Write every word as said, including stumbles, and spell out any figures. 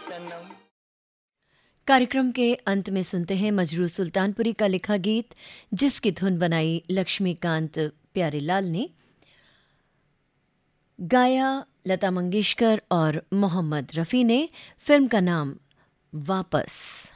कार्यक्रम के अंत में सुनते हैं मजरू सुल्तानपुरी का लिखा गीत, जिसकी धुन बनाई लक्ष्मीकांत प्यारेलाल ने, गाया लता मंगेशकर और मोहम्मद रफ़ी ने। फिल्म का नाम वापस।